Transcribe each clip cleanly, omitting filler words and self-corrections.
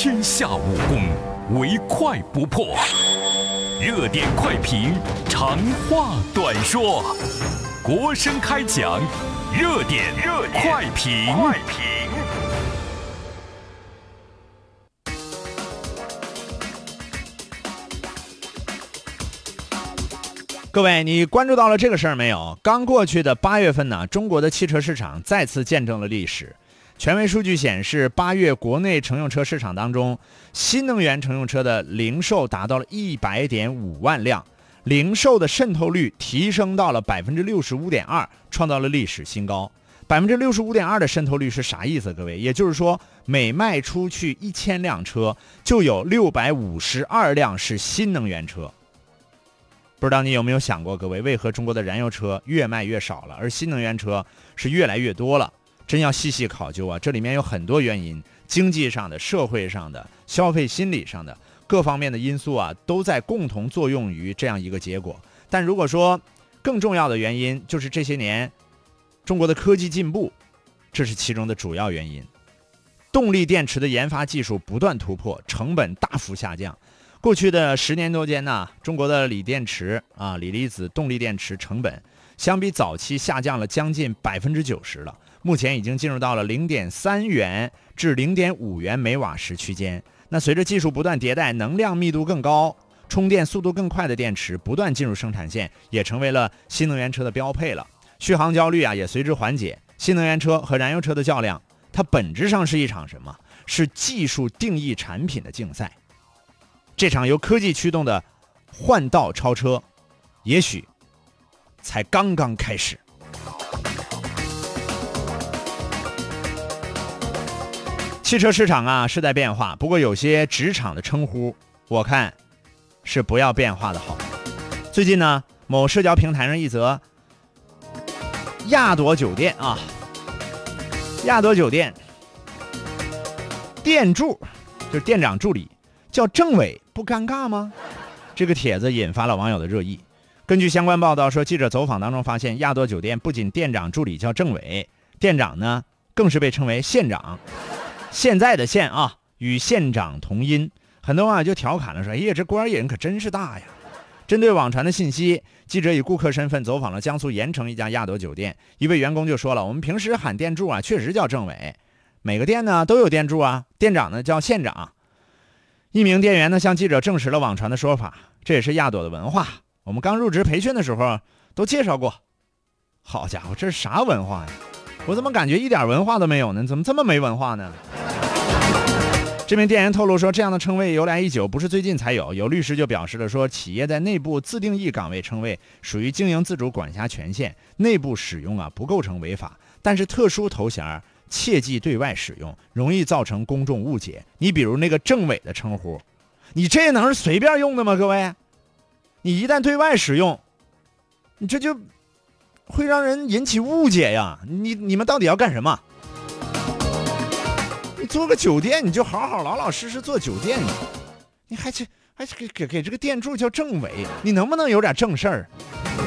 天下武功，唯快不破。热点快评，长话短说。国声开讲，热点快评。 各位，你关注到了这个事儿没有？刚过去的8月份呢，中国的汽车市场再次见证了历史。权威数据显示，8月国内乘用车市场当中，新能源乘用车的零售达到了100.5万辆，零售的渗透率提升到了65.2%，创造了历史新高。65.2%的渗透率是啥意思？各位，也就是说，每卖出去1000辆车，就有652辆是新能源车。不知道你有没有想过，各位，为何中国的燃油车越卖越少了，而新能源车是越来越多了？真要细细考究啊，这里面有很多原因，经济上的、社会上的、消费心理上的各方面的因素啊，都在共同作用于这样一个结果。但如果说更重要的原因，就是这些年中国的科技进步，这是其中的主要原因。动力电池的研发技术不断突破，成本大幅下降。过去的10年多间呢，中国的锂电池锂离子动力电池成本相比早期下降了将近90%了，目前已经进入到了0.3元至0.5元每瓦时区间。那随着技术不断迭代，能量密度更高、充电速度更快的电池不断进入生产线，也成为了新能源车的标配了。续航焦虑也随之缓解。新能源车和燃油车的较量，它本质上是一场什么？是技术定义产品的竞赛。这场由科技驱动的换道超车，也许才刚刚开始。汽车市场是在变化，不过有些职场的称呼，我看是不要变化的好。最近呢，某社交平台上一则亚朵酒店亚朵酒店店助，就是店长助理叫政委，不尴尬吗？这个帖子引发了网友的热议。根据相关报道说，记者走访当中发现，亚朵酒店不仅店长助理叫政委，店长呢更是被称为县长。现在的县与县长同音，很多网友就调侃了说：“哎呀，这官瘾可真是大呀！”针对网传的信息，记者以顾客身份走访了江苏盐城一家亚朵酒店，一位员工就说了：“我们平时喊店助确实叫政委，每个店呢都有店助店长呢叫县长。”一名店员呢向记者证实了网传的说法，这也是亚朵的文化。我们刚入职培训的时候都介绍过。好家伙，这是啥文化呀？我怎么感觉一点文化都没有呢？怎么这么没文化呢？这名店员透露说，这样的称谓由来已久，不是最近才有。有律师就表示了说，企业在内部自定义岗位称谓属于经营自主管辖权限，内部使用不构成违法，但是特殊头衔切忌对外使用，容易造成公众误解。你比如那个政委的称呼，你这能是随便用的吗？各位，你一旦对外使用，你这就会让人引起误解呀！你们到底要干什么？你做个酒店，你就好好老老实实做酒店，你还给这个店助叫政委，你能不能有点正事儿？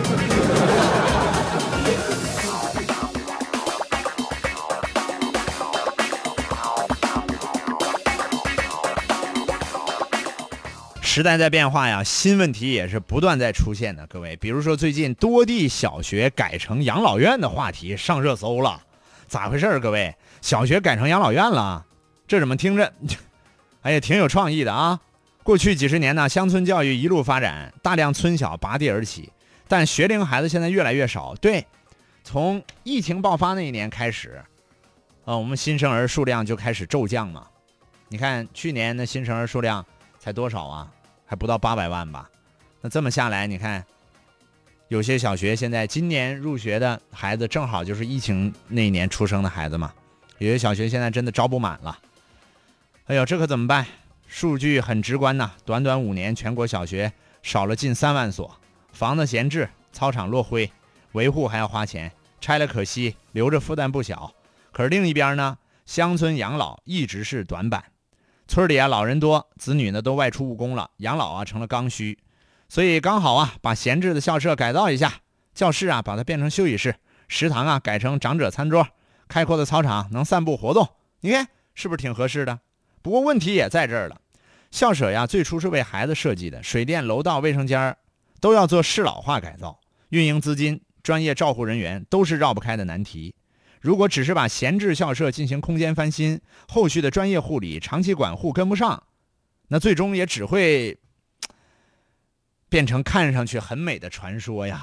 时代在变化呀，新问题也是不断在出现的。各位，比如说最近多地小学改成养老院的话题上热搜了，咋回事？各位，小学改成养老院了，这怎么听着，哎呀，挺有创意的过去几十年呢，乡村教育一路发展，大量村小拔地而起，但学龄孩子现在越来越少。对，从疫情爆发那一年开始，我们新生儿数量就开始骤降嘛。你看去年的新生儿数量才多少还不到800万吧。那这么下来，你看有些小学现在今年入学的孩子正好就是疫情那一年出生的孩子嘛，有些小学现在真的招不满了。哎呦，这可怎么办？数据很直观短短5年，全国小学少了近3万所，房子闲置，操场落灰，维护还要花钱，拆了可惜，留着负担不小。可是另一边呢，乡村养老一直是短板。村里老人多，子女呢都外出务工了，养老成了刚需，所以刚好把闲置的校舍改造一下，教室把它变成休息室，食堂改成长者餐桌，开阔的操场能散步活动，你看是不是挺合适的？ 不过问题也在这儿了，校舍呀最初是为孩子设计的，水电、楼道、卫生间都要做适老化改造，运营资金、专业照护人员都是绕不开的难题。如果只是把闲置校舍进行空间翻新，后续的专业护理、长期管护跟不上，那最终也只会变成看上去很美的传说呀。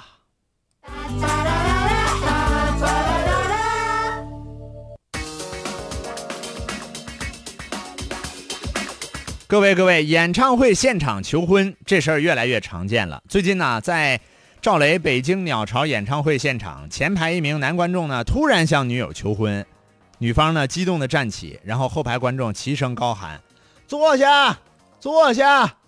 各位，演唱会现场求婚这事儿越来越常见了。最近呢，在赵雷北京鸟巢演唱会现场，前排一名男观众呢突然向女友求婚，女方呢激动地站起，然后后排观众齐声高喊：坐下，坐下。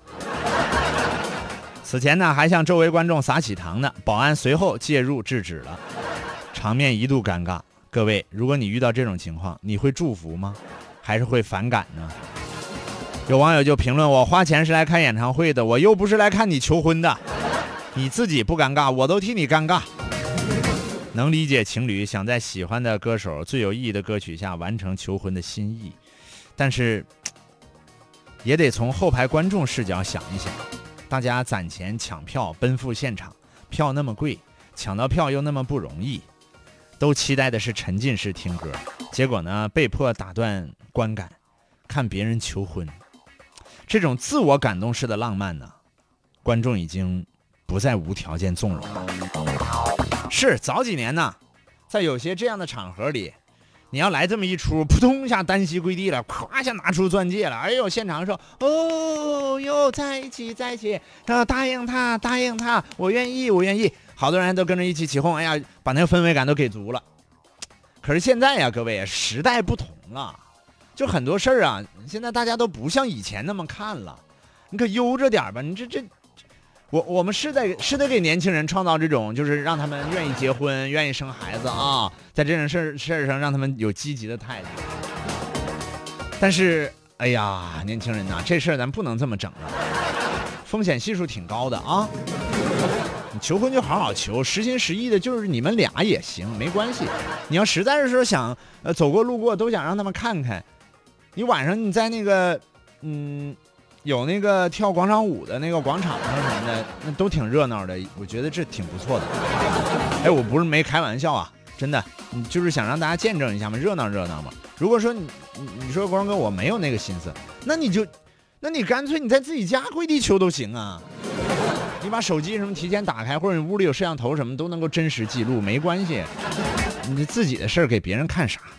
此前呢还向周围观众撒起糖呢，保安随后介入制止了，场面一度尴尬。各位，如果你遇到这种情况，你会祝福吗？还是会反感呢？有网友就评论：我花钱是来看演唱会的，我又不是来看你求婚的，你自己不尴尬，我都替你尴尬。能理解情侣想在喜欢的歌手最有意义的歌曲下完成求婚的心意，但是也得从后排观众视角想一想，大家攒钱抢票奔赴现场，票那么贵，抢到票又那么不容易，都期待的是沉浸式听歌，结果呢被迫打断观感，看别人求婚。这种自我感动式的浪漫呢，观众已经不再无条件纵容了。是早几年呢，在有些这样的场合里，你要来这么一出，扑通一下单膝跪地了，咵一下拿出钻戒了，哎呦，现场说哦哟，在一起，答应他，我愿意，好多人都跟着一起起哄，哎呀，把那个氛围感都给足了。可是现在呀，各位，时代不同了。就很多事儿啊，现在大家都不像以前那么看了，你可悠着点吧。你我们是得给年轻人创造这种，就是让他们愿意结婚、愿意生孩子啊，在这种事上让他们有积极的态度。但是，哎呀，年轻人呐，这事儿咱不能这么整了，风险系数挺高的啊。你求婚就好好求，实心实意的，就是你们俩也行，没关系。你要实在是说想走过路过都想让他们看看。你晚上你在那个有那个跳广场舞的那个广场上什么的，那都挺热闹的，我觉得这挺不错的。哎，我不是没开玩笑啊，真的，你就是想让大家见证一下嘛，热闹嘛。如果说你说光哥我没有那个心思，那你干脆你在自己家跪地求都行啊。你把手机什么提前打开，或者你屋里有摄像头什么都能够真实记录，没关系。你自己的事儿给别人看啥？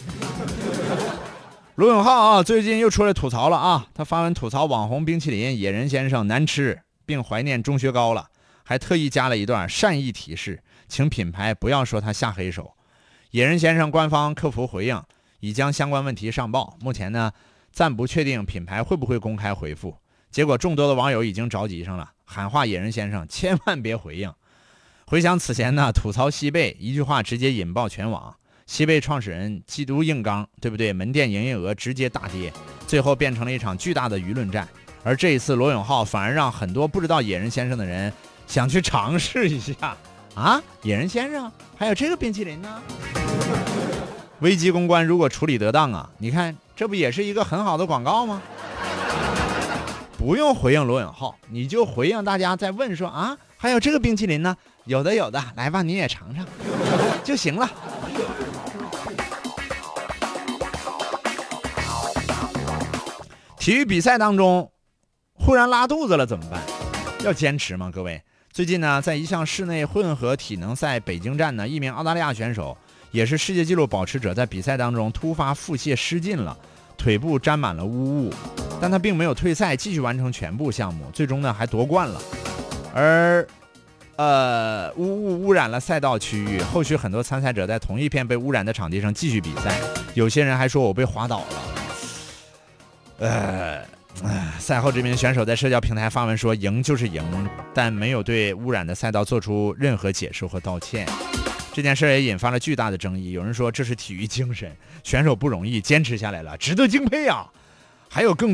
罗永浩啊，最近又出来吐槽了啊！他发文吐槽网红冰淇淋野人先生难吃，并怀念钟薛高了，还特意加了一段善意提示，请品牌不要说他下黑手。野人先生官方客服回应，已将相关问题上报，目前呢暂不确定品牌会不会公开回复。结果众多的网友已经着急上了，喊话野人先生千万别回应。回想此前呢吐槽西贝，一句话直接引爆全网。西贝创始人基督硬刚，对不对？门店营业额直接大跌，最后变成了一场巨大的舆论战。而这一次罗永浩反而让很多不知道野人先生的人想去尝试一下啊！野人先生还有这个冰淇淋呢。危机公关如果处理得当啊，你看这不也是一个很好的广告吗？不用回应罗永浩，你就回应大家在问说啊，还有这个冰淇淋呢？有的，来吧，你也尝尝就行了。体育比赛当中忽然拉肚子了怎么办？要坚持吗？各位，最近呢在一项室内混合体能赛北京站呢，一名澳大利亚选手也是世界纪录保持者，在比赛当中突发腹泻失禁了，腿部沾满了污物，但他并没有退赛，继续完成全部项目，最终呢还夺冠了。而污物污染了赛道区域，后续很多参赛者在同一片被污染的场地上继续比赛，有些人还说我被滑倒了。赛后这名选手在社交平台发文说赢就是赢，但没有对污染的赛道做出任何解释或道歉。这件事也引发了巨大的争议，有人说这是体育精神，选手不容易坚持下来了，值得敬佩啊。还有更